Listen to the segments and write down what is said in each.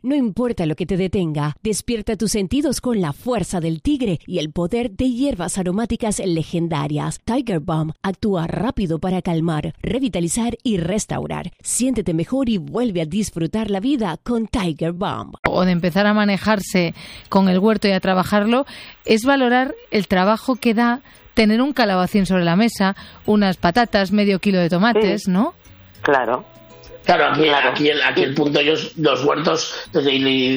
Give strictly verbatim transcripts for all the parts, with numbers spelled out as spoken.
No importa lo que te detenga, despierta tus sentidos con la fuerza del tigre y el poder de hierbas aromáticas legendarias. Tiger Balm actúa rápido para calmar, revitalizar y restaurar. Siéntete mejor y vuelve a disfrutar la vida con Tiger Balm. O de empezar a manejarse con el huerto y a trabajarlo, es valorar el trabajo que da tener un calabacín sobre la mesa, unas patatas, medio kilo de tomates, sí. ¿no? Claro. Claro, aquí, aquí, aquí el punto, ellos, los huertos, y,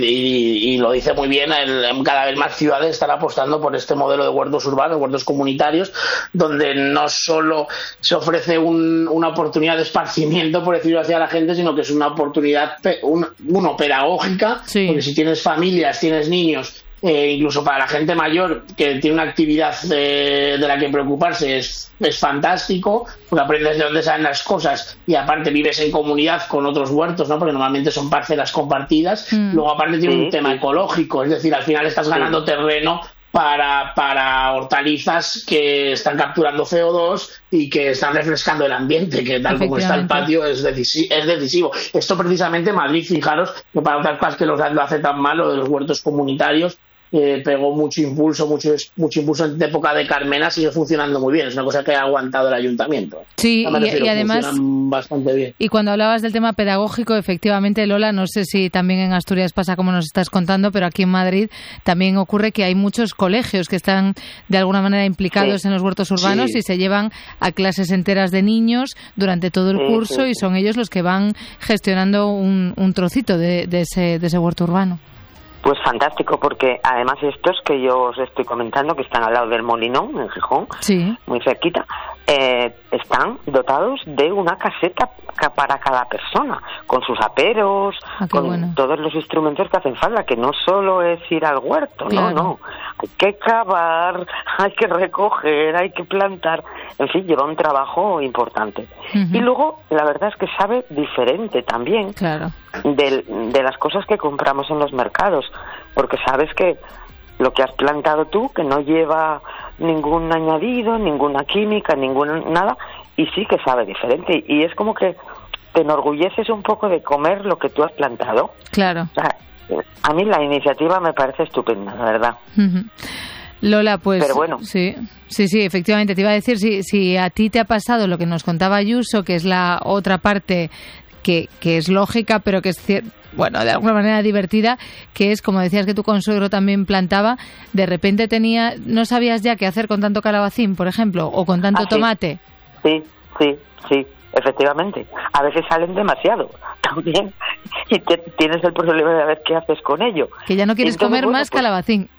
y, y lo dice muy bien, el, cada vez más ciudades están apostando por este modelo de huertos urbanos, huertos comunitarios, donde no solo se ofrece un, una oportunidad de esparcimiento, por decirlo así, a la gente, sino que es una oportunidad, un, uno, pedagógica, sí. Porque si tienes familias, tienes niños, Eh, incluso para la gente mayor que tiene una actividad de, de la que preocuparse es, es fantástico, porque aprendes de dónde salen las cosas y aparte vives en comunidad con otros huertos, ¿no? Porque normalmente son parcelas compartidas. Mm. Luego aparte tiene sí, un tema sí. ecológico, es decir, al final estás ganando sí. terreno para, para hortalizas que están capturando C O dos y que están refrescando el ambiente, que tal como está el patio es decisivo, es decisivo. Esto precisamente Madrid, fijaros, que para otras cosas que lo hace tan mal, lo de los huertos comunitarios, Eh, pegó mucho impulso, mucho mucho impulso en época de Carmena, sigue funcionando muy bien, es una cosa que ha aguantado el ayuntamiento. Sí, y, refiero, y además bastante bien. Y cuando hablabas del tema pedagógico, efectivamente, Lola, no sé si también en Asturias pasa como nos estás contando, pero aquí en Madrid también ocurre que hay muchos colegios que están de alguna manera implicados sí. en los huertos urbanos sí. y se llevan a clases enteras de niños durante todo el sí, curso sí. y son ellos los que van gestionando un, un trocito de, de, ese, de ese huerto urbano. Pues fantástico, porque además estos que yo os estoy comentando, que están al lado del Molinón, en Gijón, sí. muy cerquita, eh, están dotados de una caseta para cada persona, con sus aperos, ah, con bueno. todos los instrumentos que hacen falta, que no solo es ir al huerto, claro. no, no, hay que cavar, hay que recoger, hay que plantar, en fin, lleva un trabajo importante. Uh-huh. Y luego, la verdad es que sabe diferente también claro. de, de las cosas que compramos en los mercados, porque sabes que lo que has plantado tú, que no lleva ningún añadido, ninguna química, ninguna nada, y sí que sabe diferente. Y es como que te enorgulleces un poco de comer lo que tú has plantado. Claro. O sea, a mí la iniciativa me parece estupenda, la verdad. Uh-huh. Lola, pues Pero bueno. sí, sí, sí, efectivamente. Te iba a decir, si, si a ti te ha pasado lo que nos contaba Ayuso, que es la otra parte que, que es lógica, pero que es cierto, bueno, de alguna manera divertida, que es, como decías que tu consuegro también plantaba, de repente tenía, no sabías ya qué hacer con tanto calabacín, por ejemplo, o con tanto ah, tomate. Sí, sí, sí, efectivamente. A veces salen demasiado también y te, tienes el problema de ver qué haces con ello. Que ya no quieres Entonces, comer bueno, más pues, calabacín.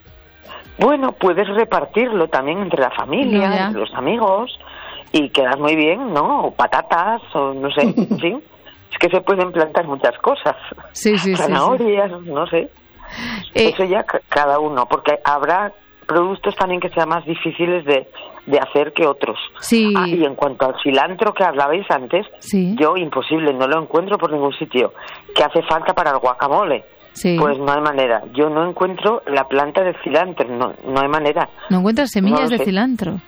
Bueno, puedes repartirlo también entre la familia, no, entre los amigos, y quedas muy bien, ¿no? O patatas, o no sé, en fin. Es que se pueden plantar muchas cosas. Sí, sí, zanahorias, sí, sí. no sé. Eh, Eso ya c- cada uno, porque habrá productos también que sean más difíciles de, de hacer que otros. Sí. Ah, y en cuanto al cilantro que hablabais antes, sí. yo imposible, no lo encuentro por ningún sitio. ¿Qué hace falta para el guacamole? Sí. Pues no hay manera. Yo no encuentro la planta de cilantro, no, no hay manera. ¿No encuentras semillas no de sé. cilantro?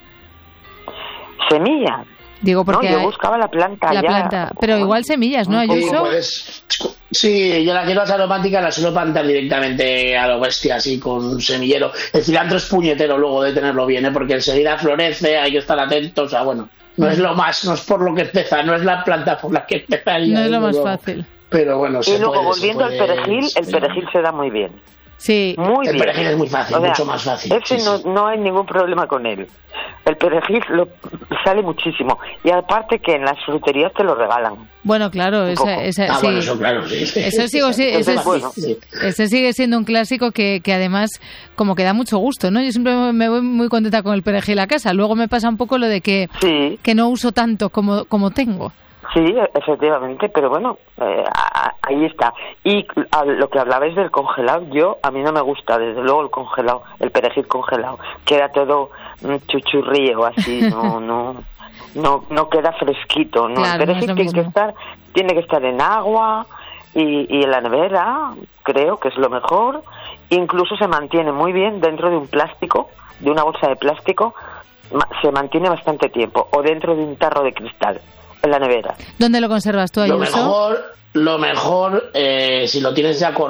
¿Semillas? Digo, porque no, yo buscaba la planta la ya. planta, pero igual semillas, ¿no, Ayuso? Sí, puedes, sí, yo las hierbas aromáticas las suelo plantar directamente a lo bestia, así con semillero. El cilantro es puñetero luego de tenerlo bien, ¿eh? Porque enseguida florece, hay que estar atentos, o sea, bueno, no es lo más, no es por lo que empieza, no es la planta por la que empezaría. No es lo más luego. fácil. Pero bueno, se Y luego, puede, volviendo se al puede, perejil, el sí. perejil se da muy bien. Sí. Muy el bien. perejil es muy fácil, o sea, mucho más fácil. Ese sí, no, sí. no hay ningún problema con él. El perejil lo, sale muchísimo. Y aparte que en las fruterías te lo regalan. Bueno, claro, esa, esa, ah, sí. bueno, eso claro, sí. Eso sigo, sí, ese, Entonces, bueno. sí. ese sigue siendo un clásico que, que además como que da mucho gusto, ¿no? Yo siempre me voy muy contenta con el perejil a casa. Luego me pasa un poco lo de que, sí. que no uso tanto como, como tengo. Sí, efectivamente, pero bueno, eh, ahí está. Y a lo que hablabais del congelado, yo, a mí no me gusta, desde luego, el congelado, el perejil congelado. Queda todo un chuchurrío así, no, no, no, no queda fresquito, ¿no? Claro, el perejil no es lo tiene mismo. que estar, tiene que estar en agua y, y en la nevera, creo que es lo mejor. Incluso se mantiene muy bien dentro de un plástico, de una bolsa de plástico, se mantiene bastante tiempo, o dentro de un tarro de cristal. En la nevera. ¿Dónde lo conservas tú, Ayuso? Lo mejor, lo mejor eh, si lo tienes ya cortado,